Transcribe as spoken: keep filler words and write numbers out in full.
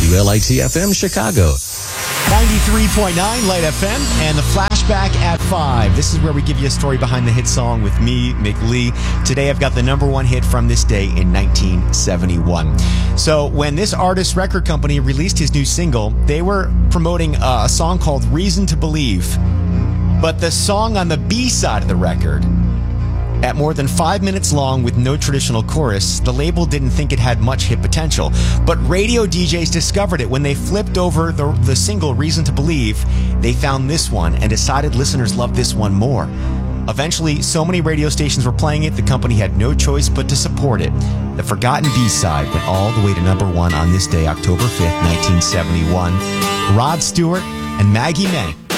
W L I T F M Chicago. ninety-three point nine Light F M and the Flashback at five. This is where we give you a story behind the hit song with me, Mick Lee. Today I've got the number one hit from this day in nineteen seventy-one. So when this artist's record company released his new single, they were promoting a song called Reason to Believe. But the song on the B side of the record, at more than five minutes long with no traditional chorus, the label didn't think it had much hit potential. But radio D Js discovered it when they flipped over the, the single Reason to Believe. They found this one and decided listeners loved this one more. Eventually, so many radio stations were playing it, the company had no choice but to support it. The forgotten B-side went all the way to number one on this day, October fifth, nineteen seventy-one. Rod Stewart and Maggie May